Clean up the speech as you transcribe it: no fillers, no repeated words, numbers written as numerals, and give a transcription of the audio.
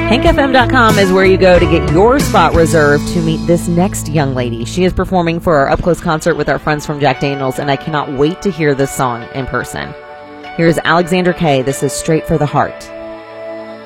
HankFM.com is where you go to get your spot reserved to meet this next young lady. She is performing for our up-close concert with our friends from Jack Daniels, and I cannot wait to hear this song in person. Here's Alexander Kay. This is Straight for the Heart.